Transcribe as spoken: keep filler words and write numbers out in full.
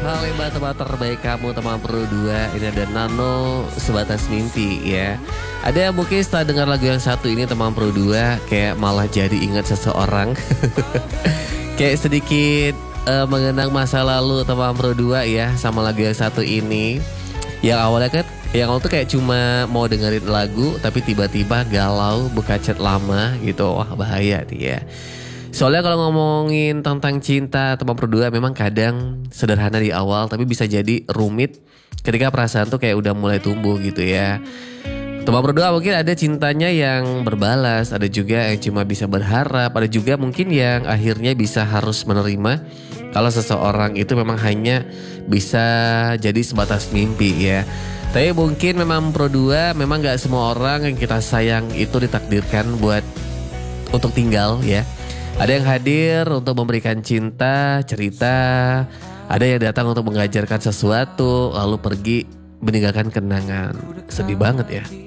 Halo teman terbaik kamu teman Pro dua. Ini ada Nano Sebatas Mimpi ya. Ada yang mungkin setelah dengar lagu yang satu ini teman Pro dua kayak malah jadi ingat seseorang. Kayak sedikit uh, mengenang masa lalu teman Pro dua ya sama lagu yang satu ini. Yang awalnya kan yang awal tuh kayak cuma mau dengerin lagu tapi tiba-tiba galau buka chat lama gitu. Wah bahaya nih ya. Soalnya kalau ngomongin tentang cinta teman berdua memang kadang sederhana di awal tapi bisa jadi rumit ketika perasaan tuh kayak udah mulai tumbuh gitu ya. Teman berdua mungkin ada cintanya yang berbalas, ada juga yang cuma bisa berharap, ada juga mungkin yang akhirnya bisa harus menerima kalau seseorang itu memang hanya bisa jadi sebatas mimpi ya. Tapi mungkin memang Pro dua memang gak semua orang yang kita sayang itu ditakdirkan buat untuk tinggal ya. Ada yang hadir untuk memberikan cinta, cerita. Ada yang datang untuk mengajarkan sesuatu, lalu pergi meninggalkan kenangan. Sedih banget ya.